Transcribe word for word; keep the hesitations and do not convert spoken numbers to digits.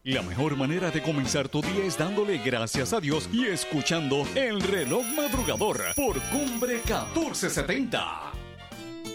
La mejor manera de comenzar tu día es dándole gracias a Dios y escuchando El Reloj Madrugador por Cumbre catorce setenta.